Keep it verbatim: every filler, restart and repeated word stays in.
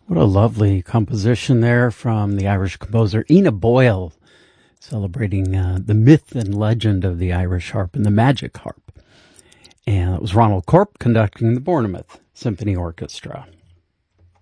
What a lovely composition there from the Irish composer Ina Boyle, celebrating uh, the myth and legend of the Irish harp and the magic harp. And it was Ronald Corp conducting the Bournemouth Symphony Orchestra.